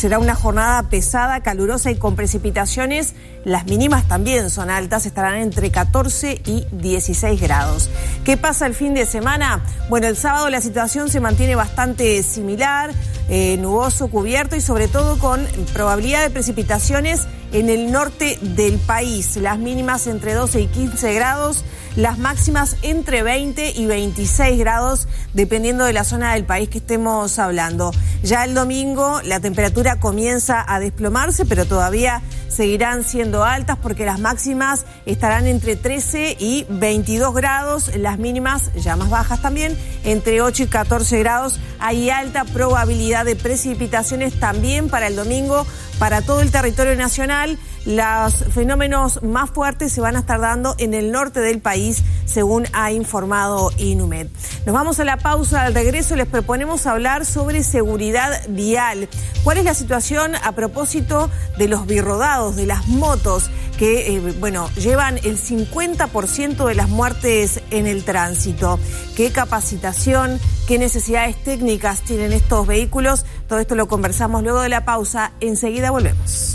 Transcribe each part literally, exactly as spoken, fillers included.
Será una jornada pesada, calurosa y con precipitaciones. Las mínimas también son altas, estarán entre catorce y dieciséis grados. ¿Qué pasa el fin de semana? Bueno, el sábado la situación se mantiene bastante similar, eh, nuboso, cubierto y sobre todo con probabilidad de precipitaciones en el norte del país. Las mínimas entre doce y quince grados, las máximas entre veinte y veintiséis grados, dependiendo de la zona del país que estemos hablando. Ya el domingo la temperatura comienza a desplomarse, pero todavía seguirán siendo altas porque las máximas estarán entre trece y veintidós grados, las mínimas ya más bajas también, entre ocho y catorce grados. Hay alta probabilidad de precipitaciones también para el domingo, para todo el territorio nacional. Los fenómenos más fuertes se van a estar dando en el norte del país, según ha informado Inumet. Nos vamos a la pausa. Al regreso les proponemos hablar sobre seguridad vial. ¿Cuál es la situación a propósito de los birrodados, de las motos, que eh, bueno, llevan el cincuenta por ciento de las muertes en el tránsito? ¿Qué capacitación, qué necesidades técnicas tienen estos vehículos? Todo esto lo conversamos luego de la pausa. Enseguida volvemos.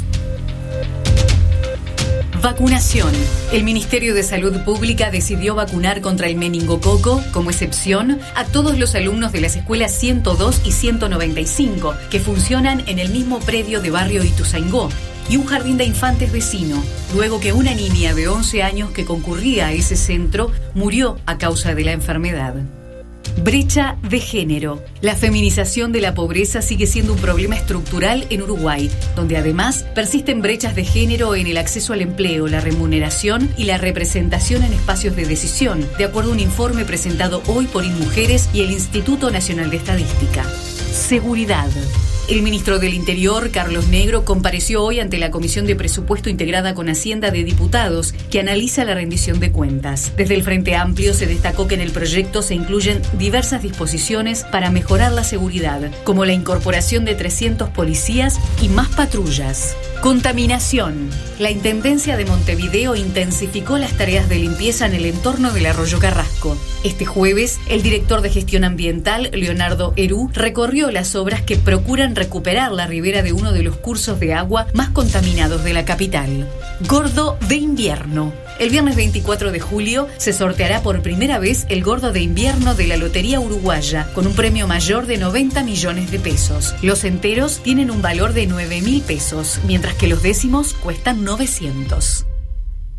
Vacunación. El Ministerio de Salud Pública decidió vacunar contra el meningococo, como excepción, a todos los alumnos de las escuelas ciento dos y ciento noventa y cinco, que funcionan en el mismo predio de barrio Ituzaingó, y un jardín de infantes vecino, luego que una niña de once años que concurría a ese centro murió a causa de la enfermedad. Brecha de género. La feminización de la pobreza sigue siendo un problema estructural en Uruguay, donde además persisten brechas de género en el acceso al empleo, la remuneración y la representación en espacios de decisión, de acuerdo a un informe presentado hoy por InMujeres y el Instituto Nacional de Estadística. Seguridad. El ministro del Interior, Carlos Negro, compareció hoy ante la Comisión de Presupuesto integrada con Hacienda de Diputados, que analiza la rendición de cuentas. Desde el Frente Amplio se destacó que en el proyecto se incluyen diversas disposiciones para mejorar la seguridad, como la incorporación de trescientos policías y más patrullas. Contaminación. La Intendencia de Montevideo intensificó las tareas de limpieza en el entorno del arroyo Carrasco. Este jueves, el director de Gestión Ambiental, Leonardo Herú, recorrió las obras que procuran recuperar la ribera de uno de los cursos de agua más contaminados de la capital. Gordo de invierno. El viernes veinticuatro de julio se sorteará por primera vez el gordo de invierno de la Lotería Uruguaya, con un premio mayor de noventa millones de pesos. Los enteros tienen un valor de nueve mil pesos, mientras que los décimos cuestan novecientos.